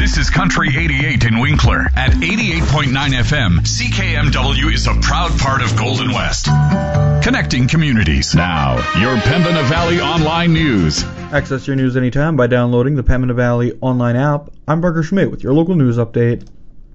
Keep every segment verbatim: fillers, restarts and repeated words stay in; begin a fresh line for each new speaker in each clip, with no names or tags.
This is Country eighty-eight in Winkler. At eighty-eight point nine F M, C K M W is a proud part of Golden West. Connecting communities. Now, your Pembina Valley Online News.
Access your news anytime by downloading the Pembina Valley Online app. I'm Parker Schmidt with your local news update.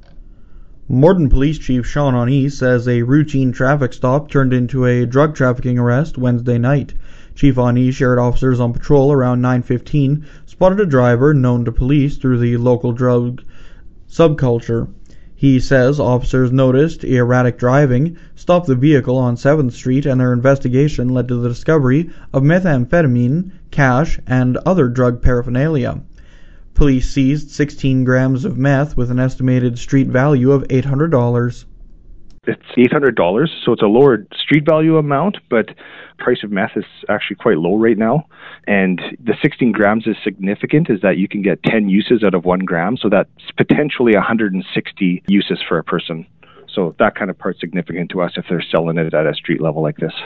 Morden Police Chief Sean Oni says a routine traffic stop turned into a drug trafficking arrest Wednesday night. Chief Oni shared officers on patrol around nine fifteen spotted a driver known to police through the local drug subculture. He says officers noticed erratic driving, stopped the vehicle on seventh Street, and their investigation led to the discovery of methamphetamine, cash, and other drug paraphernalia. Police seized sixteen grams of meth with an estimated street value of eight hundred dollars.
It's eight hundred dollars, so it's a lower street value amount, but price of meth is actually quite low right now. And the sixteen grams is significant, is that you can get ten uses out of one gram, so that's potentially one hundred sixty uses for a person. So that kind of part's significant to us if they're selling it at a street level like this.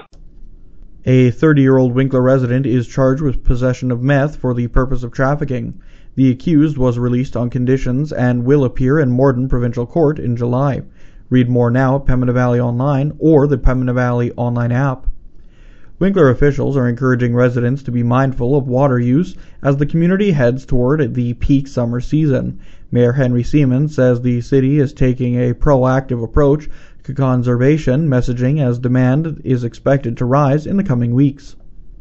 A thirty-year-old Winkler resident is charged with possession of meth for the purpose of trafficking. The accused was released on conditions and will appear in Morden Provincial Court in July. Read more now at Pembina Valley Online or the Pembina Valley Online app. Winkler officials are encouraging residents to be mindful of water use as the community heads toward the peak summer season. Mayor Henry Seaman says the city is taking a proactive approach to conservation messaging as demand is expected to rise in the coming weeks.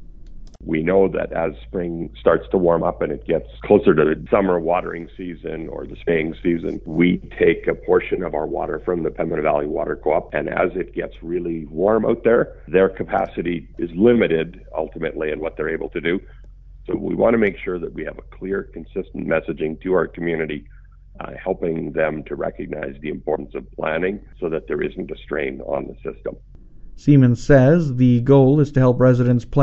We know that as spring starts to warm up and it gets closer to the summer watering season or the spraying season, we take a portion of our water from the Pembina Valley Water Co-op, and as it gets really warm out there, their capacity is limited ultimately in what they're able to do. So we want to make sure that we have a clear, consistent messaging to our community, uh, helping them to recognize the importance of planning so that there isn't a strain on the system.
Seaman says the goal is to help residents plan